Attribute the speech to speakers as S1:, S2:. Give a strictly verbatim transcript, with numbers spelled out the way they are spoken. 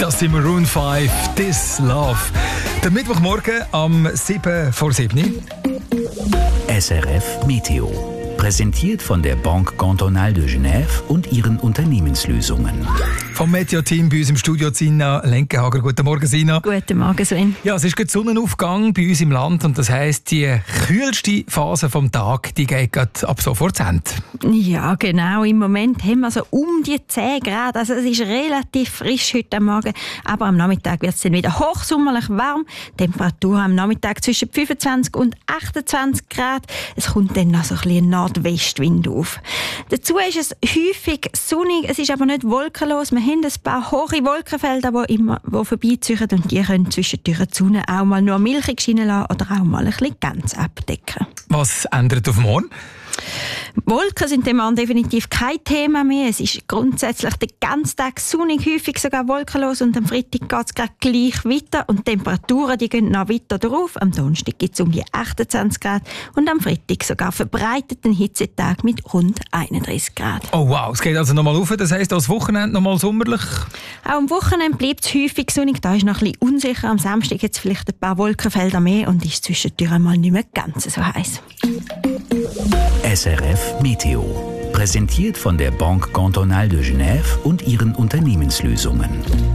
S1: Das sind Maroon fünf, This Love. Der Mittwochmorgen am sieben vor sieben.
S2: S R F Meteo. Präsentiert von der Banque Cantonale de Genève und ihren Unternehmenslösungen.
S1: Vom Meteo-Team bei uns im Studio Sina Lenkenhager. Guten Morgen, Sina.
S3: Guten Morgen, Sven.
S1: Ja, es ist gerade Sonnenaufgang bei uns im Land und das heisst, die kühlste Phase vom Tag, die geht gerade ab sofort zu Ende.
S3: Ja, genau. Im Moment haben wir so um die zehn Grad. Also es ist relativ frisch heute Morgen. Aber am Nachmittag wird es dann wieder hochsommerlich warm. Temperatur am Nachmittag zwischen fünfundzwanzig und achtundzwanzig Grad. Es kommt dann noch so ein bisschen Nordwestwind auf. Dazu ist es häufig sonnig. Es ist aber nicht wolkenlos. Wir haben ein paar hohe Wolkenfelder, die immer die vorbeiziehen und die können zwischendurch die Sonne auch mal nur milchig scheinen lassen oder auch mal ein bisschen ganz abdecken.
S1: Was ändert auf morgen?
S3: Wolken sind dem Mann definitiv kein Thema mehr. Es ist grundsätzlich den ganzen Tag sonnig, häufig sogar wolkenlos und am Freitag geht es gleich weiter und die Temperaturen die gehen noch weiter drauf. Am Donnerstag gibt es um die achtundzwanzig Grad und am Freitag sogar verbreiteten Hitzetag mit rund einunddreißig Grad.
S1: Oh wow, es geht also nochmal rauf, das heisst, das Wochenende nochmal sommerlich?
S3: Auch am Wochenende bleibt es häufig sonnig, da ist noch ein bisschen unsicher. Am Samstag gibt es vielleicht ein paar Wolkenfelder mehr und ist zwischendurch einmal nicht mehr ganz so heiß.
S2: S R F Meteo. Präsentiert von der Banque Cantonale de Genève und ihren Unternehmenslösungen.